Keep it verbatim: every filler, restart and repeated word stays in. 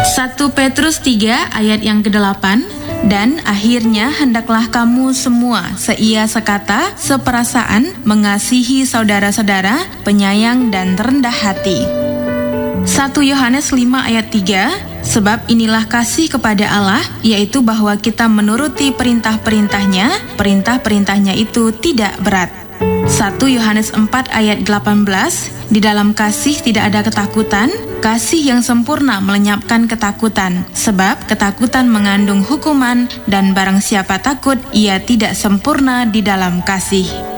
satu Petrus tiga ayat yang kedelapan, dan akhirnya hendaklah kamu semua seia sekata, seperasaan, mengasihi saudara-saudara, penyayang dan rendah hati. satu Yohanes lima ayat tiga, sebab inilah kasih kepada Allah, yaitu bahwa kita menuruti perintah-perintahnya, perintah-perintahnya itu tidak berat. satu Yohanes empat ayat delapan belas, di dalam kasih tidak ada ketakutan, kasih yang sempurna melenyapkan ketakutan, sebab ketakutan mengandung hukuman, dan barang siapa takut, ia tidak sempurna di dalam kasih.